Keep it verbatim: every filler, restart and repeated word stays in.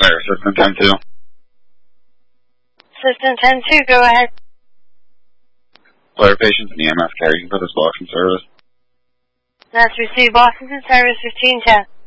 Fire System ten two. System ten two, go ahead. Fire patients and E M S carrying for this Boston service. That's received Boston service fifteen ten.